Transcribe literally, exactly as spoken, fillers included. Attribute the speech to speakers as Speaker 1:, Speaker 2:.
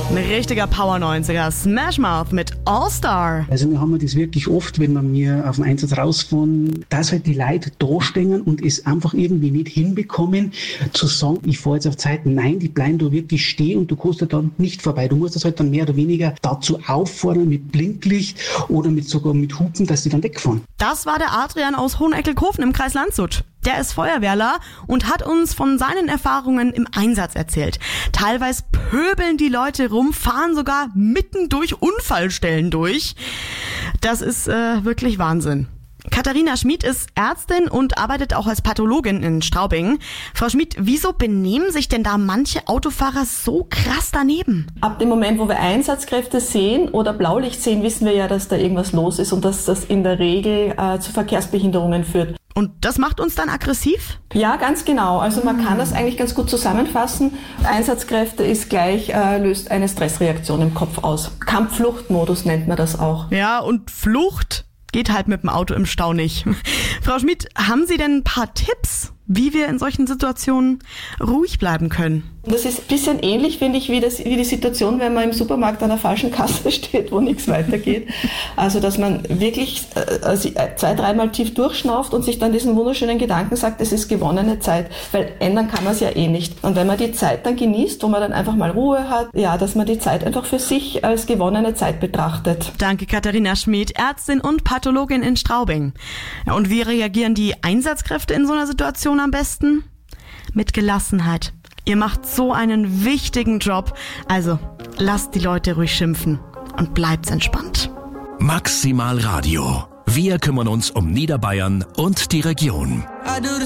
Speaker 1: Ein richtiger Power neunziger. Smash Mouth mit All-Star.
Speaker 2: Also wir haben das wirklich oft, wenn wir mir auf dem Einsatz rausfahren, dass halt die Leute da stehen und es einfach irgendwie nicht hinbekommen, zu sagen, ich fahre jetzt auf Zeit. Nein, die bleiben da wirklich stehen und du kommst da dann nicht vorbei. Du musst das halt dann mehr oder weniger dazu auffordern mit Blinklicht oder mit sogar mit Hupen, dass die dann wegfahren.
Speaker 1: Das war der Adrian aus Hoheneckelkofen im Kreis Landshut. Der ist Feuerwehrler und hat uns von seinen Erfahrungen im Einsatz erzählt. Teilweise pöbeln die Leute rum, fahren sogar mitten durch Unfallstellen durch. Das ist äh, wirklich Wahnsinn. Katharina Schmid ist Ärztin und arbeitet auch als Pathologin in Straubing. Frau Schmid, wieso benehmen sich denn da manche Autofahrer so krass daneben?
Speaker 3: Ab dem Moment, wo wir Einsatzkräfte sehen oder Blaulicht sehen, wissen wir ja, dass da irgendwas los ist und dass das in der Regel äh, zu Verkehrsbehinderungen führt.
Speaker 1: Und das macht uns dann aggressiv?
Speaker 3: Ja, ganz genau. Also man kann das eigentlich ganz gut zusammenfassen. Einsatzkräfte ist gleich, äh, löst eine Stressreaktion im Kopf aus. Kampffluchtmodus nennt man das auch.
Speaker 1: Ja, und Flucht geht halt mit dem Auto im Stau nicht. Frau Schmid, haben Sie denn ein paar Tipps, wie wir in solchen Situationen ruhig bleiben können?
Speaker 3: Das ist ein bisschen ähnlich, finde ich, wie, das, wie die Situation, wenn man im Supermarkt an der falschen Kasse steht, wo nichts weitergeht. Also, dass man wirklich äh, zwei, dreimal tief durchschnauft und sich dann diesen wunderschönen Gedanken sagt, es ist gewonnene Zeit, weil ändern kann man es ja eh nicht. Und wenn man die Zeit dann genießt, wo man dann einfach mal Ruhe hat, ja, dass man die Zeit einfach für sich als gewonnene Zeit betrachtet.
Speaker 1: Danke, Katharina Schmid, Ärztin und Pathologin in Straubing. Ja, und wie reagieren die Einsatzkräfte in so einer Situation am besten? Mit Gelassenheit. Ihr macht so einen wichtigen Job. Also, lasst die Leute ruhig schimpfen und bleibt entspannt.
Speaker 4: Maximal Radio. Wir kümmern uns um Niederbayern und die Region.